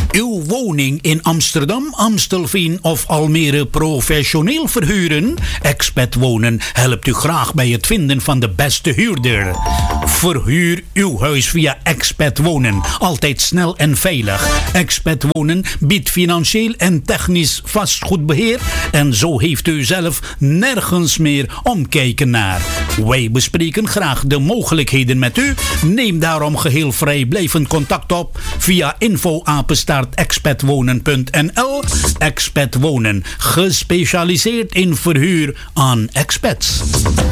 Uw woning in Amsterdam, Amstelveen of Almere professioneel verhuren? Expat Wonen helpt u graag bij het vinden van de beste huurder. Verhuur uw huis via Expat Wonen. Altijd snel en veilig. Expat Wonen biedt financieel en technisch vastgoedbeheer. En zo heeft u zelf nergens meer omkijken naar. Wij bespreken graag de mogelijkheden met u. Neem daarom geheel vrijblijvend contact op via info@expatwonen.nl. Expat Wonen, gespecialiseerd in verhuur aan expats.